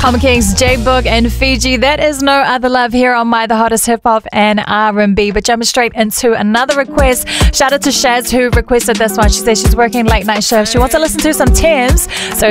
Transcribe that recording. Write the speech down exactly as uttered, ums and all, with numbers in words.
Common Kings, J-Boog and Fiji. That is No Other Love here on My, the hottest hip hop and R and B. But jumping straight into another request. Shout out to Shaz who requested this one. She says she's working late night shift. She wants to listen to some Thames. So